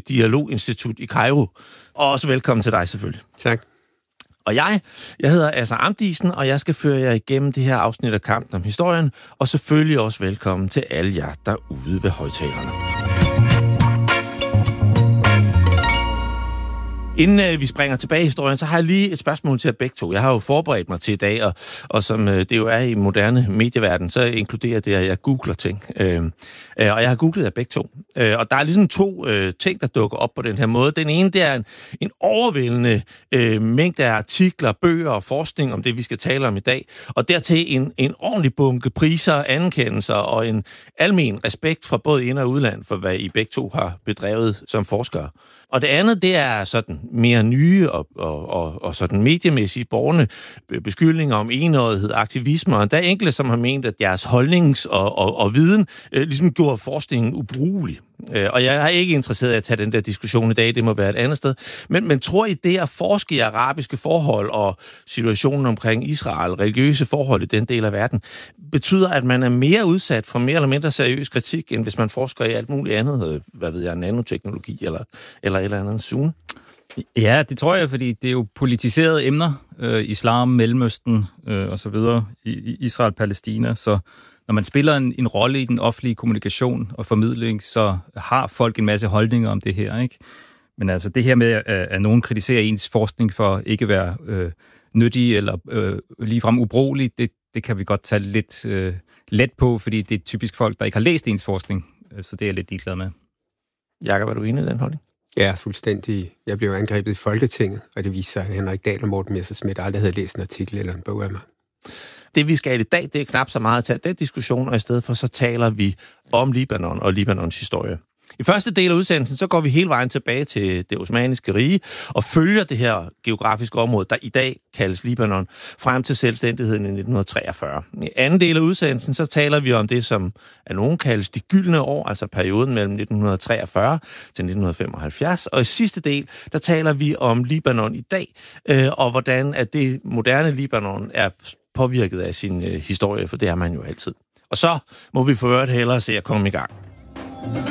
Dialoginstitut i Kairo. Og også velkommen til dig selvfølgelig. Tak. Og jeg hedder Asser Amdisen, og jeg skal føre jer igennem det her afsnit af Kampen om historien, og selvfølgelig også velkommen til alle jer derude ved højtalerne. Inden vi springer tilbage i historien, så har jeg lige et spørgsmål til jer begge to. Jeg har jo forberedt mig til i dag, og som det jo er i moderne medieverden, så inkluderer det, at jeg googler ting. Og jeg har googlet jer begge to. Og der er ligesom to ting, der dukker op på den her måde. Den ene, det er en overvældende mængde af artikler, bøger og forskning om det, vi skal tale om i dag. Og dertil en ordentlig bunke priser, anerkendelser og en almen respekt fra både ind- og udland for, hvad I begge to har bedrevet som forskere. Og det andet, det er sådan mere nye og sådan mediemæssige borgerne beskyldninger om enøjethed, aktivisme, og der er enkelte, som har ment, at jeres holdnings- og viden ligesom gjorde forskningen ubrugelig. Og jeg er ikke interesseret i at tage den der diskussion i dag, det må være et andet sted. Men tror I, det at forske i arabiske forhold og situationen omkring Israel, religiøse forhold i den del af verden, betyder, at man er mere udsat for mere eller mindre seriøs kritik, end hvis man forsker i alt muligt andet, nanoteknologi eller et eller andet Sune? Ja, det tror jeg, fordi det er jo politiserede emner, islam, Mellemøsten og så videre, i Israel, Palæstina, så når man spiller en rolle i den offentlige kommunikation og formidling, så har folk en masse holdninger om det her, ikke? Men altså det her med, at nogen kritiserer ens forskning for ikke at være nyttig eller ligefrem ubrugelig, det kan vi godt tage lidt let på, fordi det er typisk folk, der ikke har læst ens forskning, så det er jeg lidt ligeglad med. Jakob, er du enig i den holdning? Ja, fuldstændig. Jeg blev angrebet i Folketinget, og det viste sig, at Henrik Dahl og Morten Messerschmidt aldrig havde læst en artikel eller en bog af mig. Det, vi skal i dag, det er knap så meget at tage den diskussion, og i stedet for så taler vi om Libanon og Libanons historie. I første del af udsendelsen, så går vi hele vejen tilbage til det osmanniske rige og følger det her geografiske område, der i dag kaldes Libanon, frem til selvstændigheden i 1943. I anden del af udsendelsen, så taler vi om det, som af nogen kaldes de gyldne år, altså perioden mellem 1943 til 1975. Og i sidste del, der taler vi om Libanon i dag, og hvordan at det moderne Libanon er påvirket af sin historie, for det er man jo altid. Og så må vi for øvrigt hellere se at komme i gang.